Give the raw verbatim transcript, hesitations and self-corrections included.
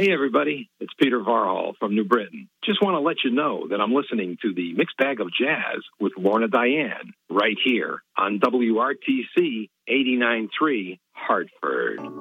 Hey, everybody. It's Peter Varhall from New Britain. Just want to let you know that I'm listening to the Mixed Bag of Jazz with Lorna Diane right here on W R T C eighty-nine point three Hartford.